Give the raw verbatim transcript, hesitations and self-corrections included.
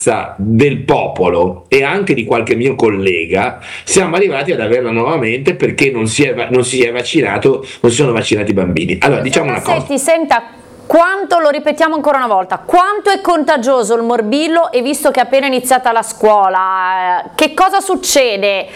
del popolo e anche di qualche mio collega, siamo arrivati ad averla nuovamente perché non si è, non si è vaccinato, non si sono vaccinati i bambini. Allora, diciamo una cosa. Ti senta, quanto, lo ripetiamo ancora una volta, quanto è contagioso il morbillo, e visto che è appena iniziata la scuola, che cosa succede?